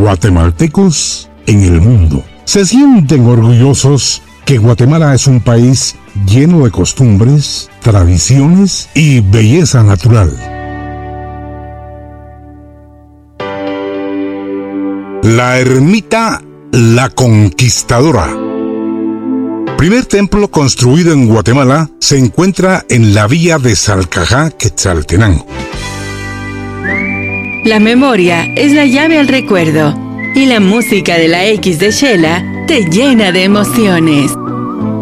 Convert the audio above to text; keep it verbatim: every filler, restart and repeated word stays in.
guatemaltecos en el mundo. Se sienten orgullosos que Guatemala es un país lleno de costumbres, tradiciones y belleza natural. La ermita La Conquistadora. Primer templo construido en Guatemala, se encuentra en la villa de Salcajá, Quetzaltenango. La memoria es la llave al recuerdo y la música de la X de Shela te llena de emociones.